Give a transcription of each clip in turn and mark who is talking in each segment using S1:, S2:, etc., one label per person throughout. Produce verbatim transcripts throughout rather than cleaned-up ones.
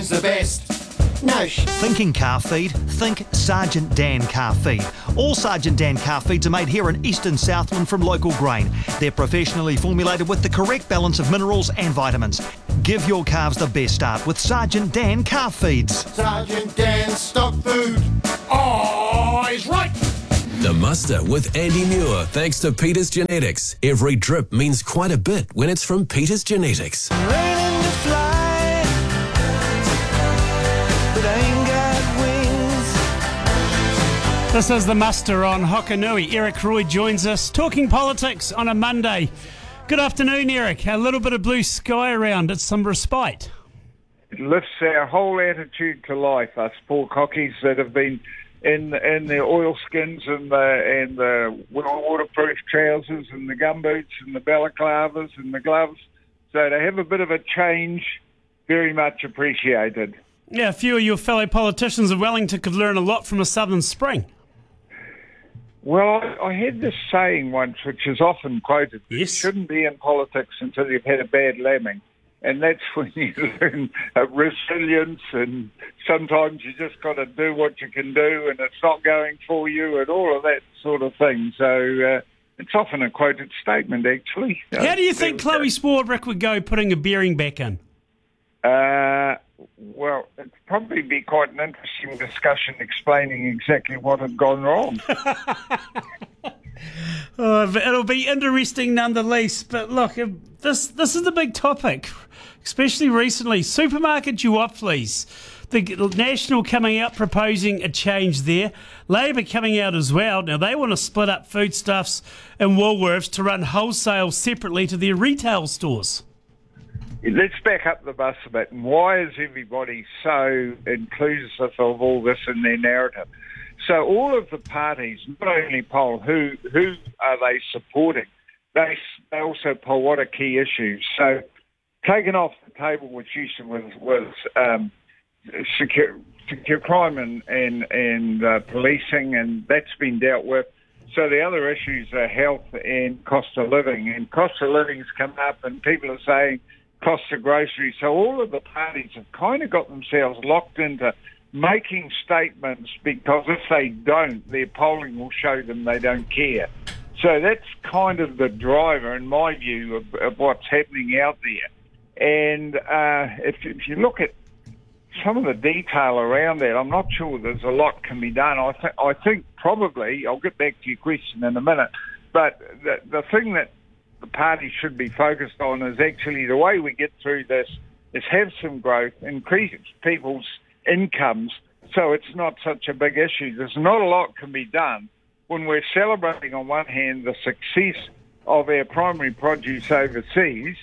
S1: the best.
S2: No sh-
S3: Thinking car feed? Think Sergeant Dan car feed. All Sergeant Dan car feeds are made here in Eastern Southland from local grain. They're professionally formulated with the correct balance of minerals and vitamins. Give your calves the best start with Sergeant Dan car feeds.
S1: Sergeant Dan's stock food. Oh, he's right.
S4: The Muster with Andy Muir, thanks to Peters Genetics. Every drip means quite a bit when it's from Peters Genetics.
S5: Learning to fly, but I ain't got wings.
S6: This is the Muster on Hokanui. Eric Roy joins us, talking politics on a Monday. Good afternoon, Eric. A little bit of blue sky around. It's some respite.
S7: It lifts our whole attitude to life, us poor cockies that have been in in the oilskins and the and the waterproof trousers and the gumboots and the balaclavas and the gloves. So to have a bit of a change, very much appreciated.
S6: Yeah, a few of your fellow politicians of Wellington could learn a lot from a southern spring.
S7: Well, I, I had this saying once, which is often quoted.
S6: Yes.
S7: You shouldn't be in politics until you've had a bad lambing. And that's when you learn uh, resilience, and sometimes you just got to do what you can do, and it's not going for you, and all of that sort of thing. So uh, it's often a quoted statement, actually.
S6: How do you think Chloe Swarbrick would go putting a bearing back in?
S7: Uh, well, it'd probably be quite an interesting discussion explaining exactly what had gone wrong.
S6: Oh, it'll be interesting nonetheless. But look, this this is the big topic, especially recently. Supermarket duopolies. The National coming out proposing a change there. Labor coming out as well. Now, they want to split up foodstuffs and Woolworths to run wholesale separately to their retail stores.
S7: Let's back up the bus a bit. And why is everybody so inclusive of all this in their narrative? So all of the parties not only poll who who are they supporting, they they also poll what are key issues. So taken off the table with Houston was was um, secure, secure crime and and and uh, policing, and that's been dealt with. So the other issues are health and cost of living, and cost of living's come up, and people are saying cost of groceries. So all of the parties have kind of got themselves locked into making statements, because if they don't, their polling will show them they don't care. So that's kind of the driver, in my view, of, of what's happening out there. And uh, if, if you look at some of the detail around that, I'm not sure there's a lot can be done. I, th- I think probably, I'll get back to your question in a minute, but the, the thing that the party should be focused on is actually the way we get through this is have some growth, increase people's incomes, so it's not such a big issue. There's not a lot can be done when we're celebrating on one hand the success of our primary produce overseas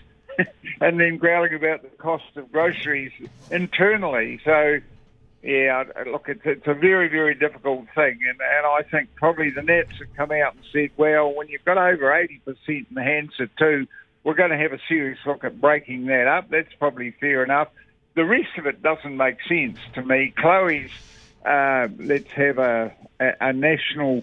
S7: and then growling about the cost of groceries internally. So, yeah, look, it's, it's a very, very difficult thing, and, and I think probably the Nats have come out and said, well, when you've got over eighty percent in the hands of two, we're going to have a serious look at breaking that up. That's probably fair enough. The rest of it doesn't make sense to me. Chloe's, uh, let's have a, a, a national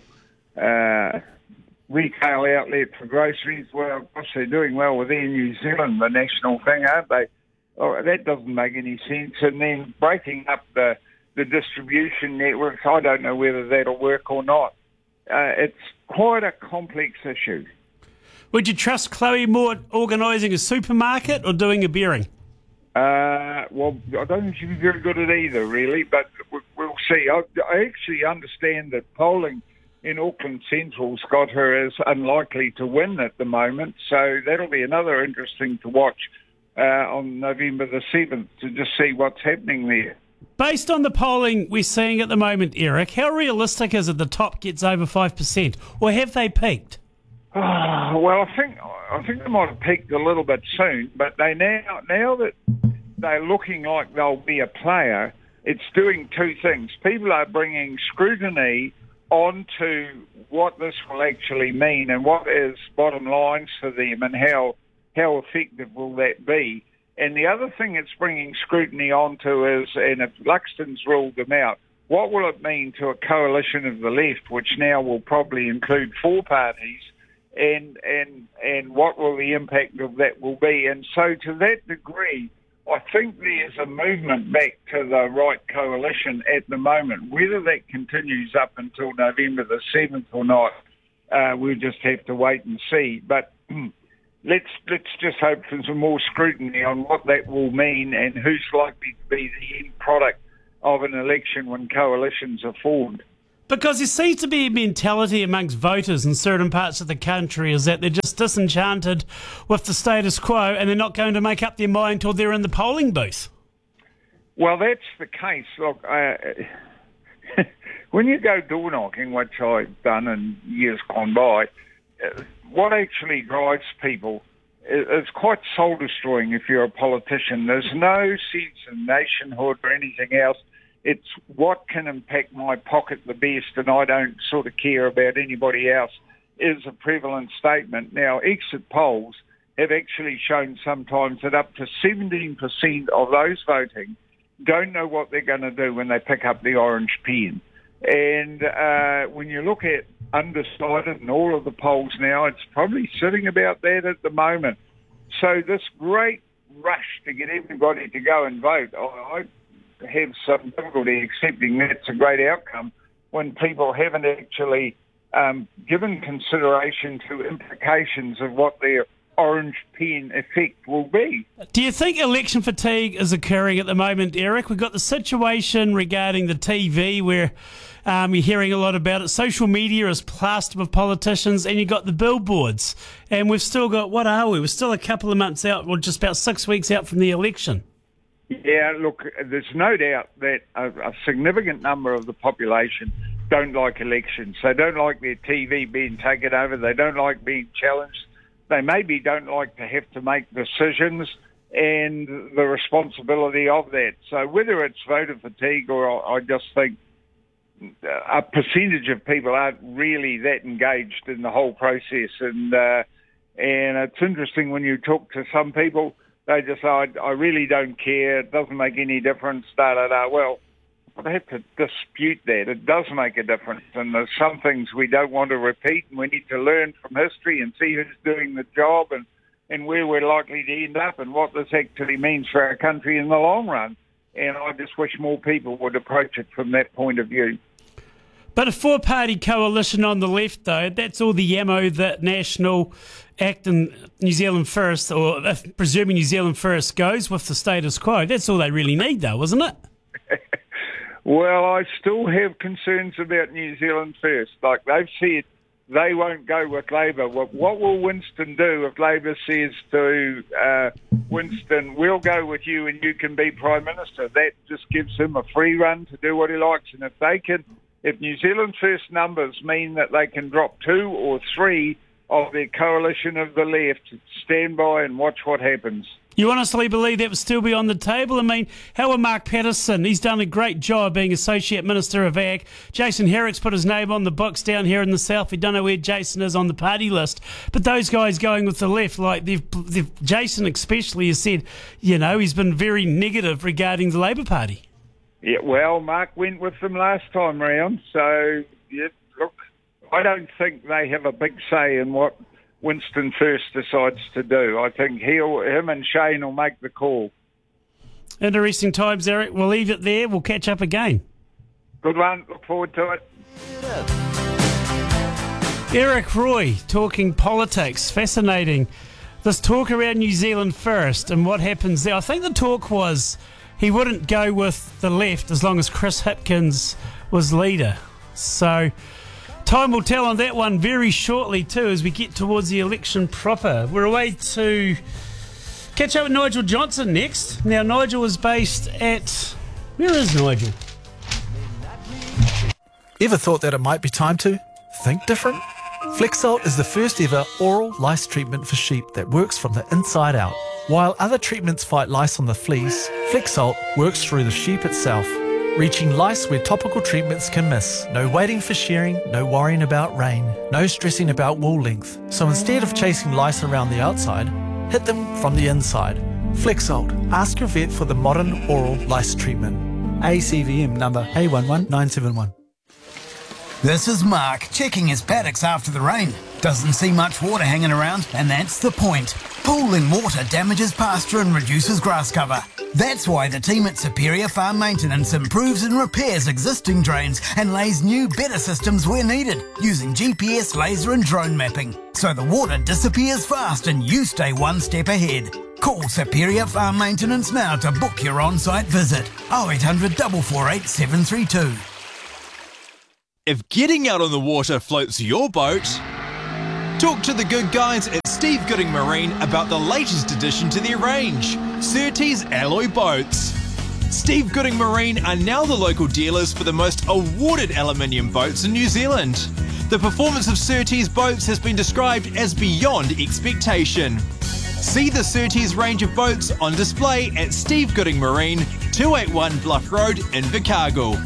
S7: uh, retail outlet for groceries. Well, of course, they're doing well with Air New Zealand, the national thing, aren't they? Oh, that doesn't make any sense. And then breaking up the, the distribution networks, I don't know whether that'll work or not. Uh, it's quite a complex issue.
S6: Would you trust Chloe more organising a supermarket or doing a bearing?
S7: Uh, well, I don't think she'd be very good at either, really, but we'll see. I, I actually understand that polling in Auckland Central's got her as unlikely to win at the moment, so that'll be another interesting to watch uh, on November the seventh to just see what's happening there.
S6: Based on the polling we're seeing at the moment, Eric, how realistic is it the top gets over five percent, or have they peaked?
S7: Oh, well, I think I think they might have peaked a little bit soon, but they now now that they're looking like they'll be a player, it's doing two things. People are bringing scrutiny onto what this will actually mean and what is bottom lines for them and how how effective will that be. And the other thing it's bringing scrutiny onto is, and if Luxton's ruled them out, what will it mean to a coalition of the left, which now will probably include four parties, and and and what will the impact of that will be? And so to that degree, I think there's a movement back to the right coalition at the moment. Whether that continues up until November the seventh or not, uh, we'll just have to wait and see. But let's let's just hope for some more scrutiny on what that will mean and who's likely to be the end product of an election when coalitions are formed.
S6: Because there seems to be a mentality amongst voters in certain parts of the country is that they're just disenchanted with the status quo and they're not going to make up their mind until they're in the polling booth.
S7: Well, that's the case. Look, uh, when you go door knocking, which I've done in years gone by, uh, what actually drives people is, is quite soul destroying if you're a politician. There's no sense in nationhood or anything else. It's what can impact my pocket the best, and I don't sort of care about anybody else, is a prevalent statement. Now, exit polls have actually shown sometimes that up to seventeen percent of those voting don't know what they're going to do when they pick up the orange pen. And uh, when you look at undecided in all of the polls now, it's probably sitting about that at the moment. So this great rush to get everybody to go and vote, I, I have some difficulty accepting that's a great outcome when people haven't actually um, given consideration to implications of what their orange pen effect will be.
S6: Do you think election fatigue is occurring at the moment, Eric? We've got the situation regarding the T V where um, you're hearing a lot about it. Social media is plastered with politicians, and you've got the billboards. And we've still got, what are we? We're still a couple of months out, or just about six weeks out from the election.
S7: Yeah, look, there's no doubt that a, a significant number of the population don't like elections. They don't like their T V being taken over. They don't like being challenged. They maybe don't like to have to make decisions and the responsibility of that. So whether it's voter fatigue or I just think a percentage of people aren't really that engaged in the whole process. And, uh, and it's interesting when you talk to some people, they just say, I, I really don't care, it doesn't make any difference, da, da, da. Well, I have to dispute that. It does make a difference, and there's some things we don't want to repeat, and we need to learn from history and see who's doing the job and, and where we're likely to end up and what this actually means for our country in the long run. And I just wish more people would approach it from that point of view.
S6: But a four-party coalition on the left, though, that's all the yammo that National Act and New Zealand First, or uh, presuming New Zealand First goes with the status quo. That's all they really need, though, isn't it?
S7: Well, I still have concerns about New Zealand First. Like they've said, they won't go with Labour. What, what will Winston do if Labour says to uh, Winston, we'll go with you and you can be Prime Minister? That just gives him a free run to do what he likes. And if they can, if New Zealand First numbers mean that they can drop two or three of their coalition of the left, stand by and watch what happens.
S6: You honestly believe that would still be on the table? I mean, how are Mark Patterson? He's done a great job being Associate Minister of Ag. Jason Herrick's put his name on the books down here in the south. We don't know where Jason is on the party list. But those guys going with the left, like they've, they've, Jason especially has said, you know, he's been very negative regarding the Labour Party.
S7: Yeah, well, Mark went with them last time round. So, yeah, look, I don't think they have a big say in what Winston First decides to do. I think he'll, him and Shane will make the call.
S6: Interesting times, Eric. We'll leave it there. We'll catch up again.
S7: Good one. Look forward to it.
S6: Eric Roy talking politics. Fascinating. This talk around New Zealand First and what happens there. I think the talk was he wouldn't go with the left as long as Chris Hipkins was leader. So time will tell on that one very shortly too as we get towards the election proper. We're away to catch up with Nigel Johnson next. Now, Nigel is based at... Where is Nigel?
S2: Ever thought that it might be time to think different? Flexalt is the first ever oral lice treatment for sheep that works from the inside out. While other treatments fight lice on the fleece, Flexalt works through the sheep itself, reaching lice where topical treatments can miss. No waiting for shearing, no worrying about rain, no stressing about wool length. So instead of chasing lice around the outside, hit them from the inside. Flexalt. Ask your vet for the modern oral lice treatment. A C V M number A one one nine seven one.
S8: This is Mark checking his paddocks after the rain. Doesn't see much water hanging around, and that's the point. Pooling water damages pasture and reduces grass cover. That's why the team at Superior Farm Maintenance improves and repairs existing drains and lays new, better systems where needed, using G P S, laser and drone mapping. So the water disappears fast and you stay one step ahead. Call Superior Farm Maintenance now to book your on-site visit. oh eight hundred, four four eight, seven three two.
S9: If getting out on the water floats your boat, talk to the good guys at Steve Gooding Marine about the latest addition to their range, Surtees Alloy Boats. Steve Gooding Marine are now the local dealers for the most awarded aluminium boats in New Zealand. The performance of Surtees boats has been described as beyond expectation. See the Surtees range of boats on display at Steve Gooding Marine, two eighty-one Bluff Road in Invercargill.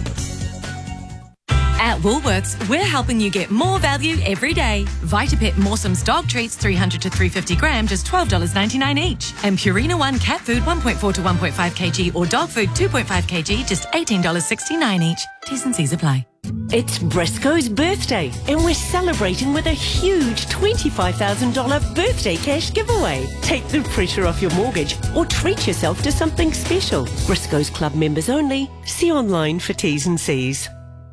S10: At Woolworths, we're helping you get more value every day. Vitapet Moresome's dog treats three hundred to three hundred fifty gram, just twelve dollars ninety-nine each. And Purina One cat food one point four to one point five kilograms or dog food two point five kilograms, just eighteen dollars sixty-nine each. T's and C's apply.
S11: It's Briscoe's birthday, and we're celebrating with a huge twenty-five thousand dollars birthday cash giveaway. Take the pressure off your mortgage or treat yourself to something special. Briscoe's Club members only. See online for T's and C's.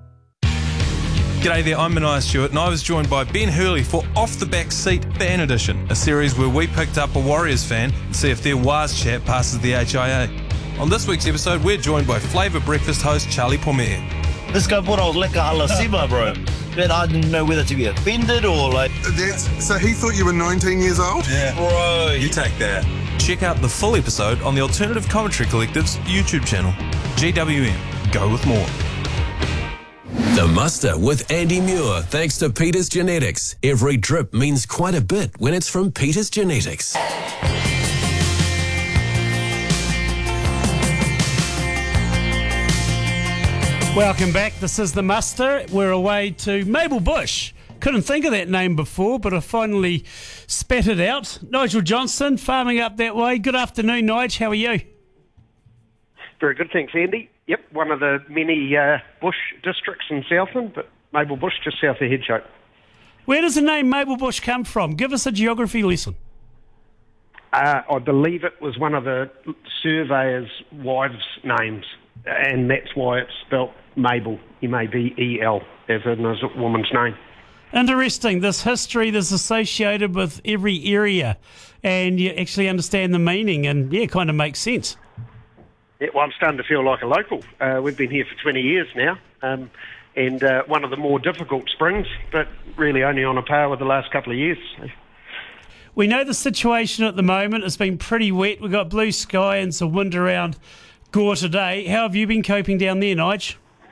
S12: G'day there, I'm Mania Stewart and I was joined by Ben Hurley for Off the Back Seat Fan Edition, a series where we picked up a Warriors fan and see if their Waz chat passes the H I A. On this week's episode, we're joined by Flavour Breakfast host Charlie Pomere.
S13: This guy put on Leka Halasima, bro. But I didn't know whether to be offended or like...
S14: That's, so he thought you were nineteen years old?
S13: Yeah. Bro.
S12: You take that. Check out the full episode on the Alternative Commentary Collective's YouTube channel. G W M. Go with more.
S4: The Muster with Andy Muir, thanks to Peters Genetics. Every drip means quite a bit when it's from Peters Genetics.
S6: Welcome back. This is The Muster. We're away to Mabel Bush. Couldn't think of that name before, but I finally spat it out. Nigel Johnston, farming up that way. Good afternoon, Nige. How are you?
S15: Very good, thanks, Andy. Yep, one of the many uh, bush districts in Southland, but Mabel Bush just south of Headshope.
S6: Where does the name Mabel Bush come from? Give us a geography lesson.
S15: Uh, I believe it was one of the surveyor's wives' names, and that's why it's spelt Mabel, M A B E L, as in a woman's name.
S6: Interesting, this history that's associated with every area, and you actually understand the meaning, and yeah, it kind of makes sense.
S15: Yeah, well, I'm starting to feel like a local. Uh, we've been here for twenty years now, um, and uh, one of the more difficult springs, but really only on a par with the last couple of years. So.
S6: We know the situation at the moment has been pretty wet. We've got blue sky and some wind around Gore today. How have you been coping down there, Nige?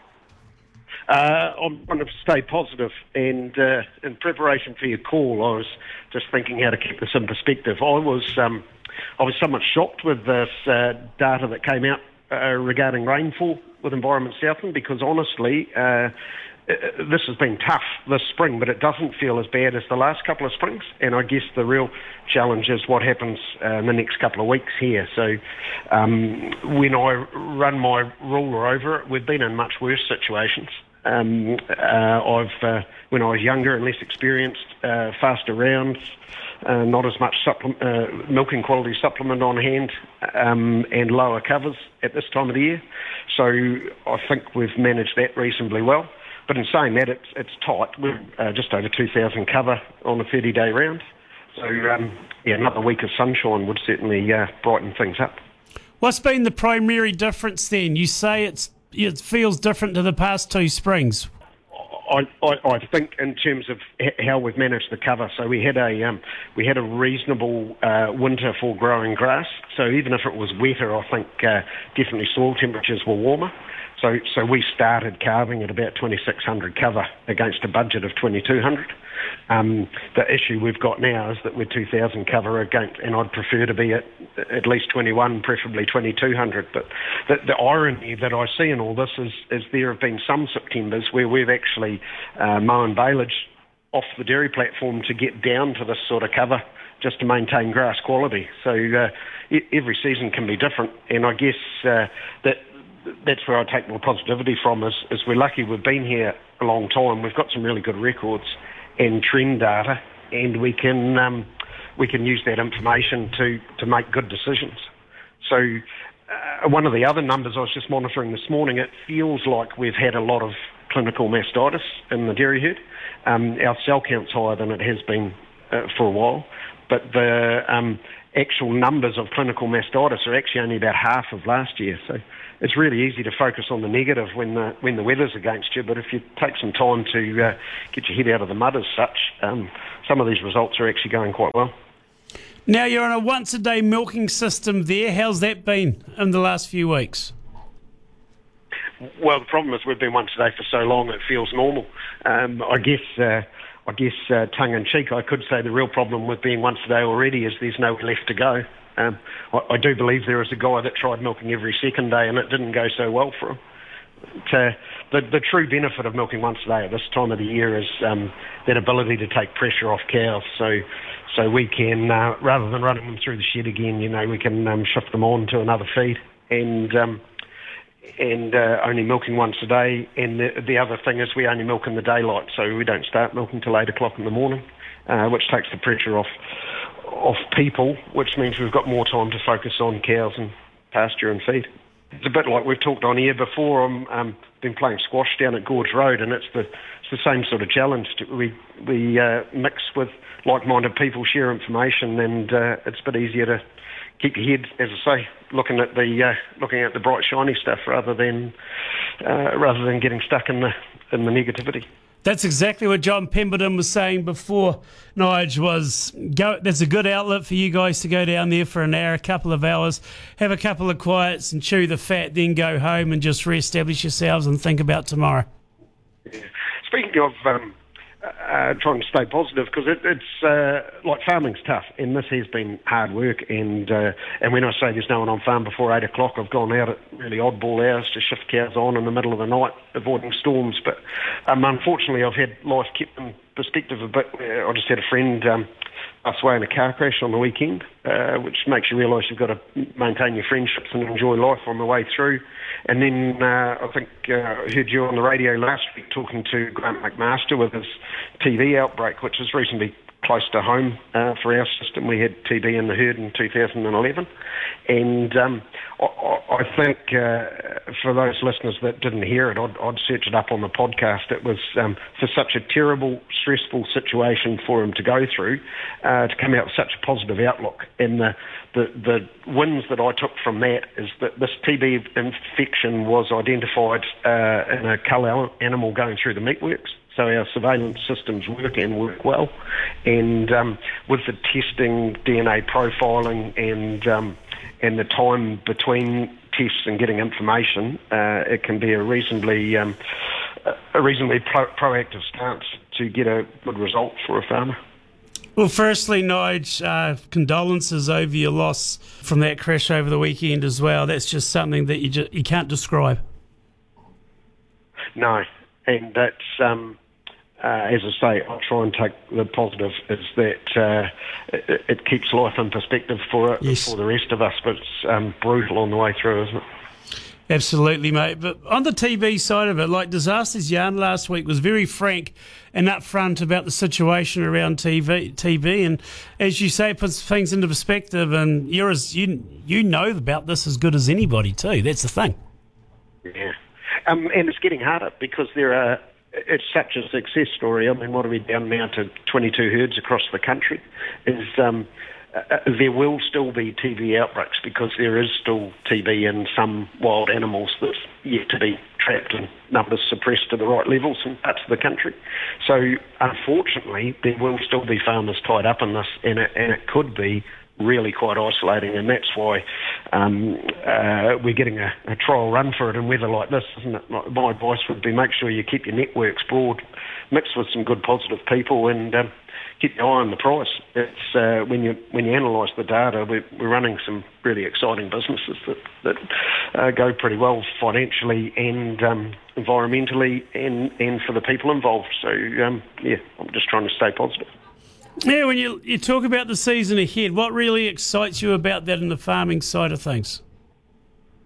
S15: Uh, I'm trying to stay positive, and uh, in preparation for your call, I was just thinking how to keep this in perspective. I was... Um, I was somewhat shocked with this uh, data that came out uh, regarding rainfall with Environment Southland, because honestly, uh, this has been tough this spring, but it doesn't feel as bad as the last couple of springs. And I guess the real challenge is what happens uh, in the next couple of weeks here. So um, when I run my ruler over it, we've been in much worse situations. Um, uh, I've uh, when I was younger and less experienced, uh, faster rounds, uh, not as much supple- uh, milking quality supplement on hand, um, and lower covers at this time of the year. So I think we've managed that reasonably well. But in saying that, it's it's tight. We're uh, just over two thousand cover on a thirty-day round. So um, yeah, another week of sunshine would certainly uh, brighten things up.
S6: What's been the primary difference then? You say it's it feels different to the past two springs.
S15: I, I, I think in terms of h- how we've managed the cover. So we had a um, we had a reasonable uh, winter for growing grass. So even if it was wetter, I think uh, definitely soil temperatures were warmer. So so we started calving at about twenty-six hundred cover against a budget of twenty-two hundred. Um, the issue we've got now is that we're two thousand cover against, and I'd prefer to be at at least twenty-one, preferably twenty-two hundred. But the, the irony that I see in all this is, is there have been some Septembers where we've actually uh, mown baleage off the dairy platform to get down to this sort of cover just to maintain grass quality. So uh, every season can be different, and I guess uh, that that's where I take more positivity from is, is we're lucky we've been here a long time. We've got some really good records and trend data, and we can um, we can use that information to, to make good decisions. So uh, one of the other numbers I was just monitoring this morning, it feels like we've had a lot of clinical mastitis in the dairy herd. Um, our cell count's higher than it has been uh, for a while, but the um, actual numbers of clinical mastitis are actually only about half of last year. So it's really easy to focus on the negative when the when the weather's against you, but if you take some time to uh, get your head out of the mud as such, um, some of these results are actually going quite well.
S6: Now you're on a once-a-day milking system there. How's that been in the last few weeks?
S15: Well, the problem is we've been once a day for so long it feels normal. Um, I guess, uh, I guess, uh, tongue-in-cheek, I could say the real problem with being once a day already is there's nowhere left to go. Um, I, I do believe there is a guy that tried milking every second day and it didn't go so well for him. To, the, the true benefit of milking once a day at this time of the year is um, that ability to take pressure off cows. So, so we can, uh, rather than running them through the shed again, you know, we can um, shift them on to another feed and um, and uh, only milking once a day. And the, the other thing is we only milk in the daylight, so we don't start milking till eight o'clock in the morning, uh, which takes the pressure off off people, which means we've got more time to focus on cows and pasture and feed. It's a bit like we've talked on here before. I've um, been playing squash down at Gorge Road, and it's the it's the same sort of challenge. We we uh, mix with like-minded people, share information, and uh, it's a bit easier to keep your head, as I say, looking at the uh, looking at the bright, shiny stuff rather than uh, rather than getting stuck in the in the negativity.
S6: That's exactly what John Pemberton was saying before, Nige, was go, there's a good outlet for you guys to go down there for an hour, a couple of hours, have a couple of quiets and chew the fat, then go home and just re-establish yourselves and think about tomorrow.
S15: Yeah. Speaking of um, uh, trying to stay positive, because it, it's uh, like farming's tough, and this has been hard work. And uh, and when I say there's no one on farm before eight o'clock, I've gone out at really oddball hours to shift cows on in the middle of the night, avoiding storms. But um, unfortunately, I've had life kept in perspective a bit. I just had a friend um, pass away in a car crash on the weekend, uh, which makes you realise you've got to maintain your friendships and enjoy life on the way through. And then uh, I think uh, I heard you on the radio last week talking to Grant McMaster with his T B outbreak, which is reasonably close to home uh, for our system. We had T B in the herd in two thousand eleven. And um, I, I think uh, for those listeners that didn't hear it, I'd, I'd search it up on the podcast. It was um, for such a terrible, stressful situation for him to go through, uh, to come out with such a positive outlook. And the, the, the wins that I took from that is that this T B infection was identified uh, in a cull animal going through the meatworks. So our surveillance systems work and work well. And um, with the testing, D N A profiling and um, and the time between tests and getting information, uh, it can be a reasonably um, a reasonably pro- proactive stance to get a good result for a farmer.
S6: Well, firstly, Nige, uh, condolences over your loss from that crash over the weekend as well. That's just something that you just, you can't describe.
S15: No, and that's... Um, Uh, as I say, I try and take the positive is that uh, it, it keeps life in perspective for it,
S6: yes.
S15: for the rest of us, but it's um, brutal on the way through, isn't it?
S6: Absolutely, mate. But on the T V side of it, like Disasters Yarn last week was very frank and upfront about the situation around T V, T V, and as you say, it puts things into perspective. And you're as you you know about this as good as anybody too. That's the thing.
S15: Yeah, um, and it's getting harder because there are. It's such a success story. I mean, what are we down now to twenty-two herds across the country? Is um, uh, there will still be T B outbreaks because there is still T B in some wild animals that's yet to be trapped and numbers suppressed to the right levels in parts of the country. So, unfortunately, there will still be farmers tied up in this, and it, and it could be really quite isolating, and that's why um, uh, we're getting a, a trial run for it in weather like this, isn't it? My, my advice would be make sure you keep your networks broad, mix with some good positive people, and um, keep your eye on the price. It's uh, when you when you analyse the data, we're, we're running some really exciting businesses that that uh, go pretty well financially and um, environmentally, and and for the people involved. So um, yeah, I'm just trying to stay positive.
S6: Yeah, when you you talk about the season ahead, what really excites you about that in the farming side of things?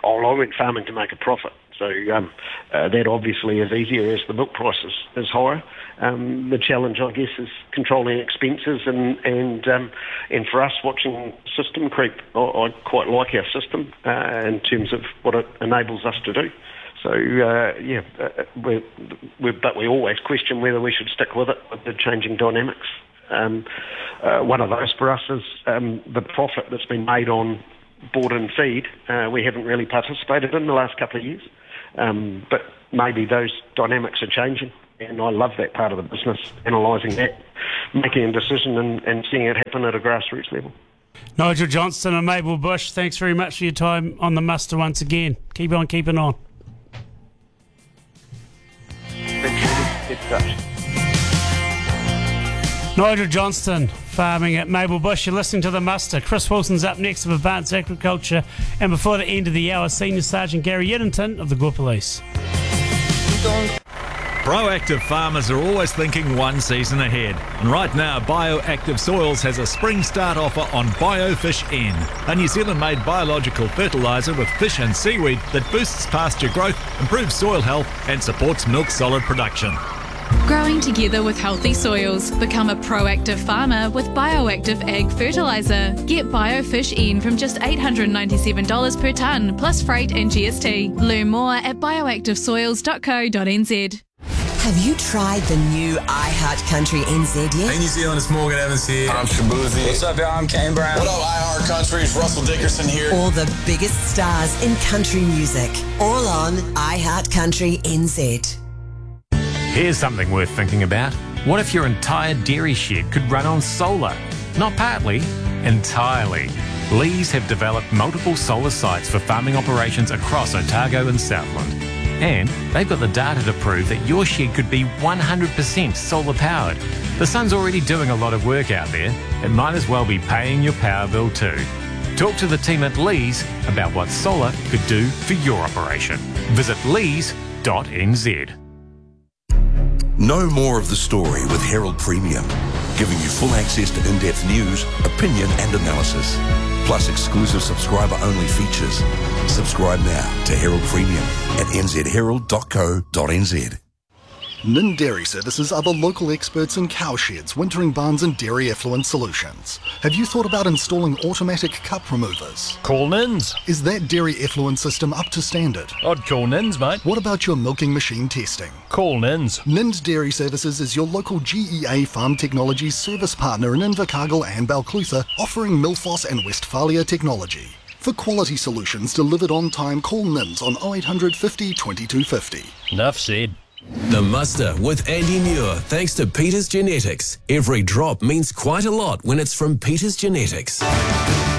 S15: oh, I went farming to make a profit. So um, uh, that obviously is easier as the milk price is, is higher. Um, the challenge, I guess, is controlling expenses and and um, and for us, watching system creep. I, I quite like our system uh, in terms of what it enables us to do. So uh, yeah, uh, we're, we're, but we always question whether we should stick with it with the changing dynamics. Um, uh, one of those for us is um, the profit that's been made on board and feed. Uh, we haven't really participated in the last couple of years. Um, but maybe those dynamics are changing, and I love that part of the business, analysing that, making a decision and, and seeing it happen at a grassroots level.
S6: Nigel Johnston and Mabel Bush, thanks very much for your time on the muster once again. Keep on keeping on. Nigel Johnston, farming at Mabel Bush. You're listening to The Muster. Chris Wilson's up next with Advanced Agriculture. And before the end of the hour, Senior Sergeant Gary Yeddington of the Gore Police.
S16: Proactive farmers are always thinking one season ahead. And right now, Bioactive Soils has a spring start offer on BioFish N, a New Zealand-made biological fertiliser with fish and seaweed that boosts pasture growth, improves soil health and supports milk solid production.
S17: Growing together with healthy soils. Become a proactive farmer with Bioactive Ag Fertiliser. Get BioFish N from just eight hundred ninety-seven dollars per tonne, plus freight and G S T. Learn more at bioactive soils dot co dot n z.
S18: Have you tried the new iHeart Country N Z yet?
S19: Hey New Zealand, it's Morgan Evans here.
S20: I'm Shabuzi.
S19: What's up, y'all? I'm Kane Brown.
S20: What up, iHeart Country? It's Russell Dickerson here.
S18: All the biggest stars in country music. All on iHeart Country N Z.
S21: Here's something worth thinking about. What if your entire dairy shed could run on solar? Not partly, entirely. Lees have developed multiple solar sites for farming operations across Otago and Southland. And they've got the data to prove that your shed could be one hundred percent solar powered. The sun's already doing a lot of work out there. It might as well be paying your power bill too. Talk to the team at Lees about what solar could do for your operation. Visit lees dot n z.
S22: Know more of the story with Herald Premium, giving you full access to in-depth news, opinion and analysis, plus exclusive subscriber-only features. Subscribe now to Herald Premium at n z herald dot co dot n z.
S23: Nin Dairy Services are the local experts in cow sheds, wintering barns and dairy effluent solutions. Have you thought about installing automatic cup removers?
S24: Call Nins.
S23: Is that dairy effluent system up to standard?
S24: I'd call Nins, mate.
S23: What about your milking machine testing?
S24: Call Nins.
S23: Nins Dairy Services is your local G E A Farm Technologies service partner in Invercargill and Balclutha, offering Milfoss and Westphalia technology. For quality solutions delivered on time, call Nins on oh eight hundred fifty twenty-two fifty.
S24: Enough said.
S4: The Muster with Andy Muir, thanks to Peters Genetics. Every drop means quite a lot when it's from Peters Genetics.